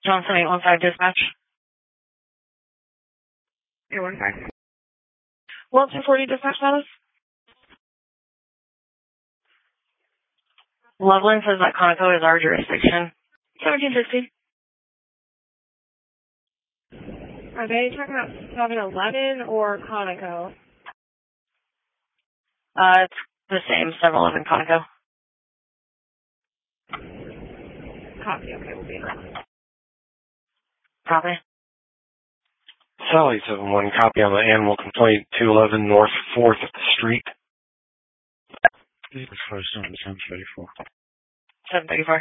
Johnson 815 dispatch. 815. Well, 240 dispatch status. Loveland says that Conoco is our jurisdiction. 1760. Are they talking about 7-Eleven or Conoco? It's the same, 7-Eleven Conoco. Copy, okay, we'll be in. Copy. Sally 71, copy on the animal complaint, 211 North 4th Street. This is first on 734. 734.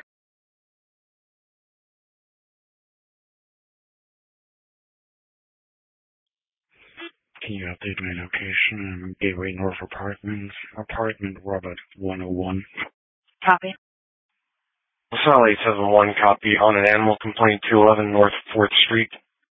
Can you update my location? Gateway North Apartments, apartment Robert 101. Copy. Sally 71, copy on an animal complaint, 211 North 4th Street.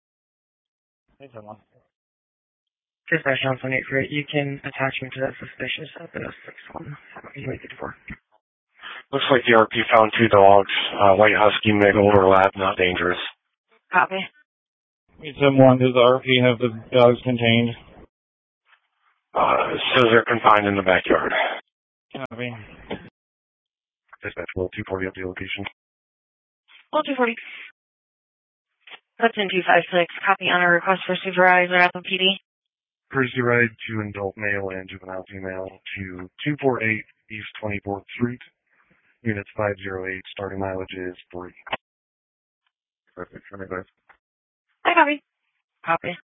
Dispatch Johnson 83. You can attach me to that suspicious at the 61. You waited for. Looks like the RP found 2 dogs. White Husky, male overlap, not dangerous. Copy. 871, does the RP have the dogs contained? Says they're confined in the backyard. Copy. Dispatch, well, 240 up the location. Well, 240. That's in 256. Copy on a request for supervisor at the PD. Courtesy ride to adult male and juvenile female to 248 East 24th Street. Units 508. Starting mileage is 3. Perfect. I copy. Copy.